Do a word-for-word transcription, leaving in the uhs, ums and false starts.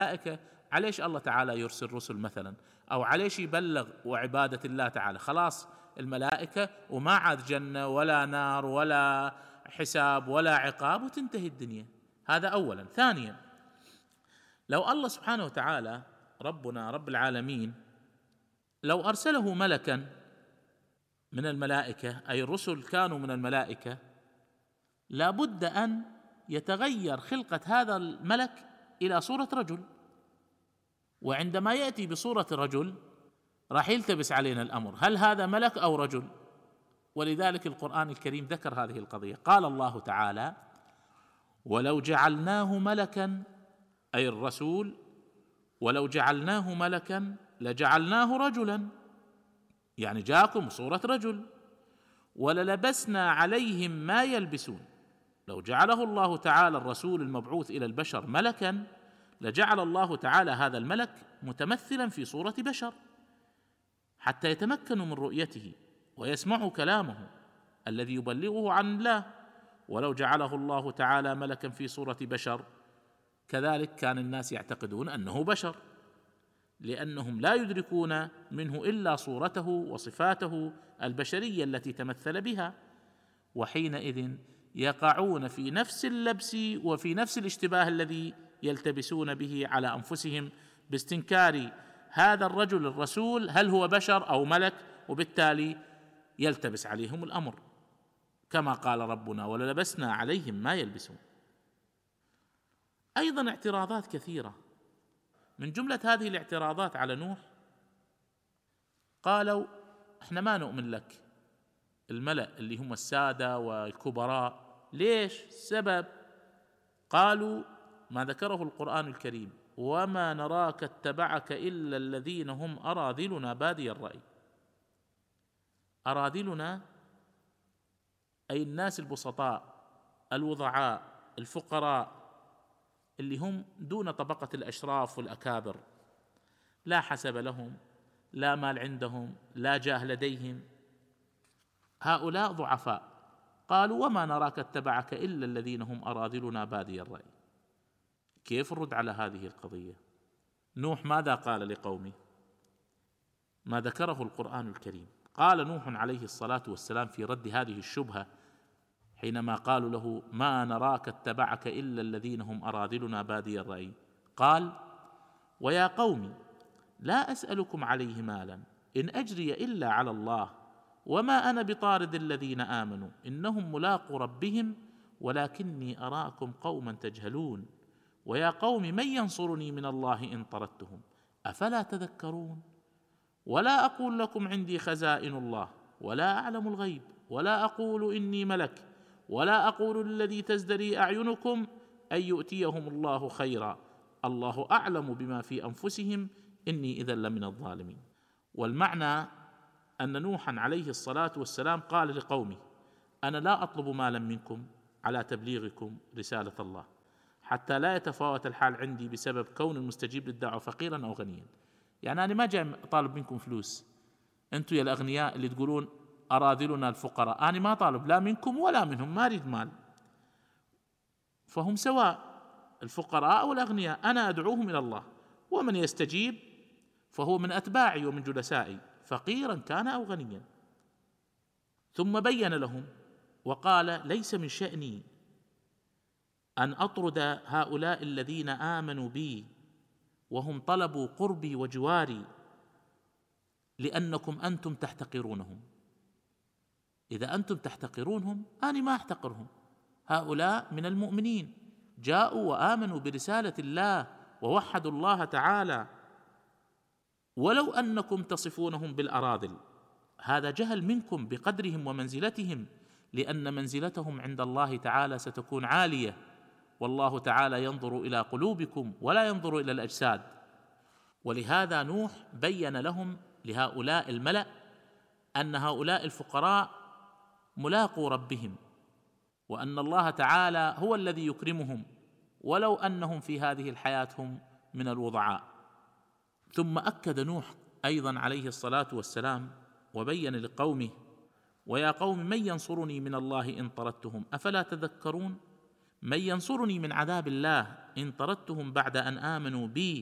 الملائكة عليش الله تعالى يرسل رسل مثلا، أو عليش يبلغ وعبادة الله تعالى؟ خلاص الملائكة وما عاد جنة ولا نار ولا حساب ولا عقاب وتنتهي الدنيا. هذا أولا. ثانيا، لو الله سبحانه وتعالى ربنا رب العالمين لو أرسله ملكا من الملائكة، أي الرسل كانوا من الملائكة، لابد أن يتغير خلقة هذا الملك إلى صورة رجل، وعندما يأتي بصورة رجل راح يلتبس علينا الأمر، هل هذا ملك أو رجل؟ ولذلك القرآن الكريم ذكر هذه القضية. قال الله تعالى: ولو جعلناه ملكا، أي الرسول، ولو جعلناه ملكا لجعلناه رجلا، يعني جاءكم صورة رجل، وللبسنا عليهم ما يلبسون. لو جعله الله تعالى الرسول المبعوث إلى البشر ملكا لجعل الله تعالى هذا الملك متمثلا في صورة بشر حتى يتمكنوا من رؤيته ويسمعوا كلامه الذي يبلغه عن الله. ولو جعله الله تعالى ملكا في صورة بشر كذلك كان الناس يعتقدون أنه بشر، لأنهم لا يدركون منه إلا صورته وصفاته البشرية التي تمثل بها، وحينئذ يقعون في نفس اللبس وفي نفس الاشتباه الذي يلتبسون به على أنفسهم باستنكار هذا الرجل الرسول هل هو بشر أو ملك، وبالتالي يلتبس عليهم الأمر، كما قال ربنا: وللبسنا عليهم ما يلبسون. أيضا اعتراضات كثيرة، من جملة هذه الاعتراضات على نوح قالوا: احنا ما نؤمن لك، الملأ اللي هم السادة والكبراء. ليش؟ السبب؟ قالوا ما ذكره القرآن الكريم: وما نراك اتبعك إلا الذين هم أراذلنا بادي الرأي. أراذلنا أي الناس البسطاء الوضعاء الفقراء اللي هم دون طبقة الأشراف والأكابر، لا حسب لهم، لا مال عندهم، لا جاه لديهم، هؤلاء ضعفاء. قالوا: وما نراك اتبعك إلا الذين هم أراذلنا بادي الرأي. كيف الرد على هذه القضية؟ نوح ماذا قال لقومه؟ ما ذكره القرآن الكريم. قال نوح عليه الصلاة والسلام في رد هذه الشبهة حينما قالوا له: ما نراك اتبعك إلا الذين هم أراذلنا بادي الرأي، قال: ويا قوم لا أسألكم عليه مالا إن أجري إلا على الله وما أنا بطارد الذين آمنوا إنهم ملاقو ربهم ولكني أراكم قوما تجهلون ويا قوم من ينصرني من الله إن طردتهم أفلا تذكرون. ولا أقول لكم عندي خزائن الله ولا أعلم الغيب ولا أقول إني ملك ولا أقول للذي تزدري أعينكم أن يؤتيهم الله خيرا الله أعلم بما في أنفسهم إني إذا لمن الظالمين. والمعنى أن نوحا عليه الصلاة والسلام قال لقومه: أنا لا أطلب مالا منكم على تبليغكم رسالة الله حتى لا يتفاوت الحال عندي بسبب كون المستجيب للدعوة فقيرا أو غنيا. يعني أنا ما جاي طالب منكم فلوس، أنتم يا الأغنياء اللي تقولون أراذلنا الفقراء، أنا ما طالب لا منكم ولا منهم، ما أريد مال، فهم سواء الفقراء أو الأغنياء، أنا أدعوهم إلى الله، ومن يستجيب فهو من أتباعي ومن جلسائي فقيرا كان أو غنيا. ثم بين لهم وقال: ليس من شأني أن أطرد هؤلاء الذين آمنوا بي وهم طلبوا قربي وجواري لأنكم أنتم تحتقرونهم. إذا أنتم تحتقرونهم أنا ما أحتقرهم، هؤلاء من المؤمنين جاءوا وآمنوا برسالة الله ووحدوا الله تعالى، ولو أنكم تصفونهم بالأراذل هذا جهل منكم بقدرهم ومنزلتهم، لأن منزلتهم عند الله تعالى ستكون عالية، والله تعالى ينظر إلى قلوبكم ولا ينظر إلى الأجساد. ولهذا نوح بين لهم لهؤلاء الملأ أن هؤلاء الفقراء ملاقو ربهم، وأن الله تعالى هو الذي يكرمهم ولو أنهم في هذه الحياة هم من الوضعاء. ثم أكد نوح أيضا عليه الصلاة والسلام وبين لقومه: ويا قوم من ينصرني من الله إن طردتهم أفلا تذكرون. من ينصرني من عذاب الله إن طردتهم بعد أن آمنوا بي